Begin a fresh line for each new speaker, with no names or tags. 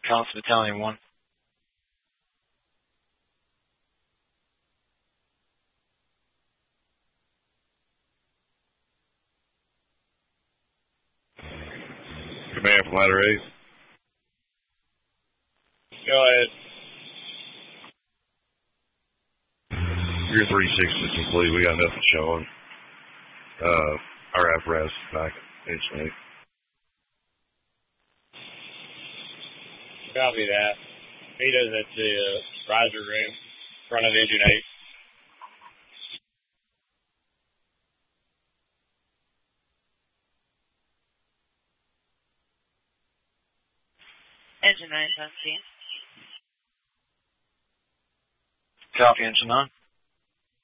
Alpha Battalion 1.
Command from Ladder 8.
Go ahead.
Your 360 is complete. We got nothing showing. Our apparatus is back at Engine 8.
Copy that. Meet us at the riser room, front of Engine 8.
Engine 9, 17.
Copy, Engine 9.